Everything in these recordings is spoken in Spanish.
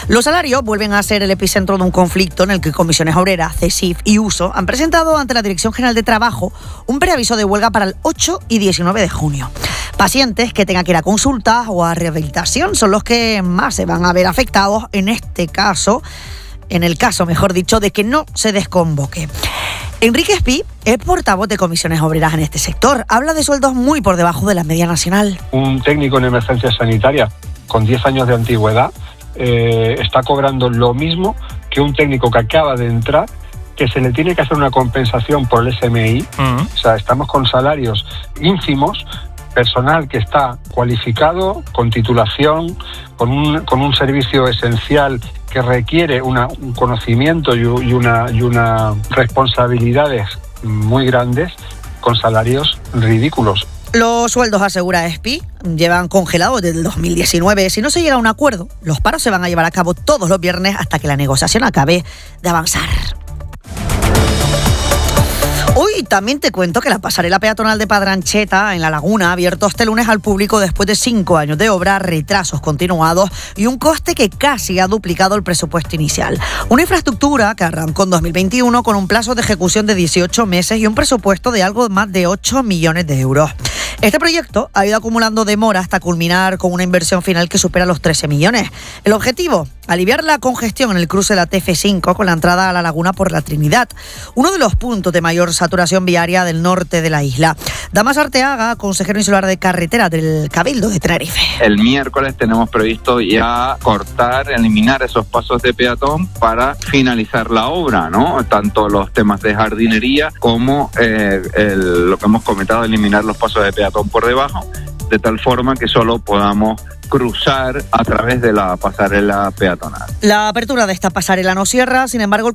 Los salarios vuelven a ser el epicentro de un conflicto en el que Comisiones Obreras, CESIF y USO han presentado ante la Dirección General de Trabajo un preaviso de huelga para el 8 y 19 de junio. Pacientes que tengan que ir a consultas o a rehabilitación son los que más se van a ver afectados en el caso, mejor dicho, de que no se desconvoque. Enrique Espí es portavoz de Comisiones Obreras en este sector. Habla de sueldos muy por debajo de la media nacional. Un técnico en emergencia sanitaria con 10 años de antigüedad está cobrando lo mismo que un técnico que acaba de entrar, que se le tiene que hacer una compensación por el SMI. O sea, estamos con salarios ínfimos, personal que está cualificado, con titulación, con un servicio esencial que requiere un conocimiento y una responsabilidades muy grandes, con salarios ridículos. Los sueldos, asegura Espí, llevan congelados desde el 2019. Si no se llega a un acuerdo, los paros se van a llevar a cabo todos los viernes hasta que la negociación acabe de avanzar. Hoy también te cuento que la pasarela peatonal de Padrancheta en La Laguna ha abierto este lunes al público después de 5 años de obra, retrasos continuados y un coste que casi ha duplicado el presupuesto inicial. Una infraestructura que arrancó en 2021 con un plazo de ejecución de 18 meses y un presupuesto de algo más de 8 millones de euros. Este proyecto ha ido acumulando demora hasta culminar con una inversión final que supera los 13 millones. El objetivo, aliviar la congestión en el cruce de la TF5 con la entrada a La Laguna por la Trinidad, uno de los puntos de mayor saturación viaria del norte de la isla. Damas Arteaga, consejero insular de carretera del Cabildo de Tenerife. El miércoles tenemos previsto ya eliminar esos pasos de peatón para finalizar la obra, ¿no? Tanto los temas de jardinería como lo que hemos comentado, eliminar los pasos de peatón por debajo, de tal forma que solo podamos cruzar a través de la pasarela peatonal. La apertura de esta pasarela no cierra, sin embargo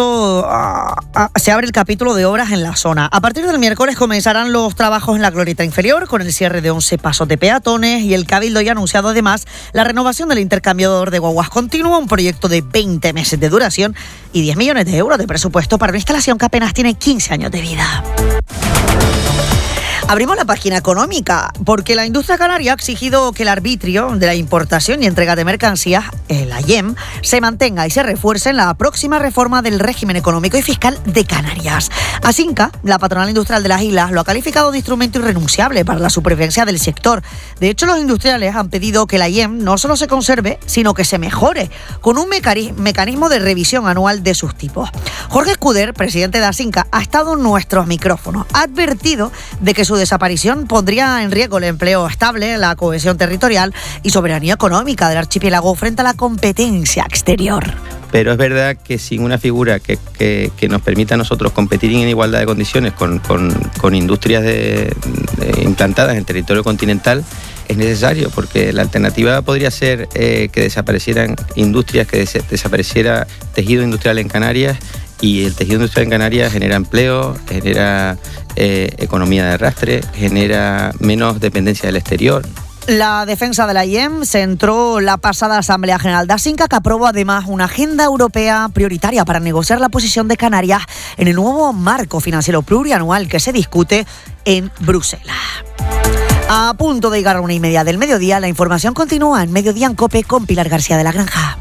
se abre el capítulo de obras en la zona. A partir del miércoles comenzarán los trabajos en la glorieta inferior con el cierre de 11 pasos de peatones y el Cabildo ya ha anunciado además la renovación del intercambiador de guaguas continua, un proyecto de 20 meses de duración y 10 millones de euros de presupuesto para una instalación que apenas tiene 15 años de vida. Abrimos la página económica porque la industria canaria ha exigido que el arbitrio de la importación y entrega de mercancías, el AIEM, se mantenga y se refuerce en la próxima reforma del régimen económico y fiscal de Canarias. Asinca, la patronal industrial de las islas, lo ha calificado de instrumento irrenunciable para la supervivencia del sector. De hecho, los industriales han pedido que el AIEM no solo se conserve, sino que se mejore con un mecanismo de revisión anual de sus tipos. Jorge Escuder, presidente de Asinca, ha estado en nuestros micrófonos. Ha advertido de que su desaparición pondría en riesgo el empleo estable, la cohesión territorial y soberanía económica del archipiélago frente a la competencia exterior. Pero es verdad que sin una figura que nos permita a nosotros competir en igualdad de condiciones con industrias implantadas en territorio continental, es necesario, porque la alternativa podría ser que desaparecieran industrias, que desapareciera tejido industrial en Canarias, y el tejido industrial en Canarias genera empleo, genera economía de arrastre, genera menos dependencia del exterior. La defensa de la IEM centró la pasada Asamblea General de Asinca, que aprobó además una agenda europea prioritaria para negociar la posición de Canarias en el nuevo marco financiero plurianual que se discute en Bruselas. A punto de llegar a 1:30 del mediodía, la información continúa en Mediodía en COPE con Pilar García de la Granja.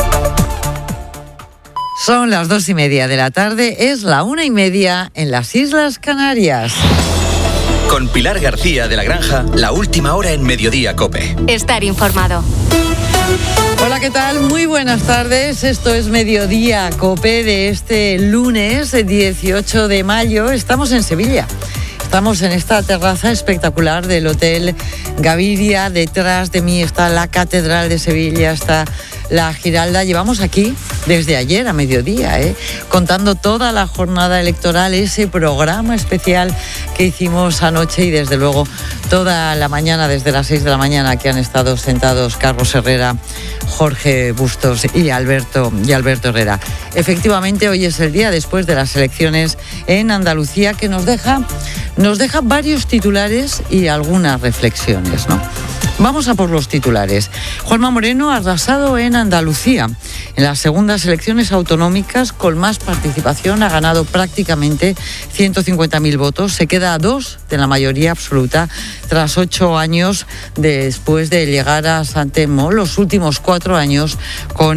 Son las 2:30 de la tarde, es la 1:30 en las Islas Canarias. Con Pilar García de la Granja, la última hora en Mediodía COPE. Estar informado. Hola, ¿qué tal? Muy buenas tardes. Esto es Mediodía COPE de este lunes 18 de mayo. Estamos en Sevilla. Estamos en esta terraza espectacular del Hotel Gaviria. Detrás de mí está la Catedral de Sevilla, está la Giralda. Llevamos aquí desde ayer a mediodía, contando toda la jornada electoral, ese programa especial que hicimos anoche y desde luego toda la mañana, desde las 6 de la mañana, que han estado sentados Carlos Herrera, Jorge Bustos y Alberto Herrera. Efectivamente, hoy es el día después de las elecciones en Andalucía, que nos deja varios titulares y algunas reflexiones, ¿no? Vamos a por los titulares. Juanma Moreno ha arrasado en Andalucía. En las segundas elecciones autonómicas con más participación ha ganado prácticamente 150.000 votos. Se queda a 2 de la mayoría absoluta tras 8 años después de llegar a Sant Telmo, los últimos 4 años con